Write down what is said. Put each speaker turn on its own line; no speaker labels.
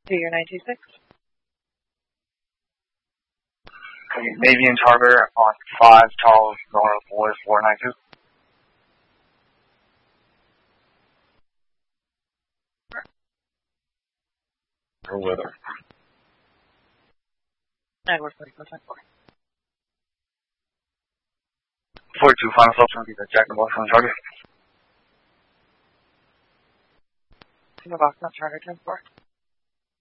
Do your 926.
Navy and Charter on 5 Charles North West 492.
Or weather.
Network 44.
42 final stop from the Jack and Box on Charter.
Single box, not Charter 10-4.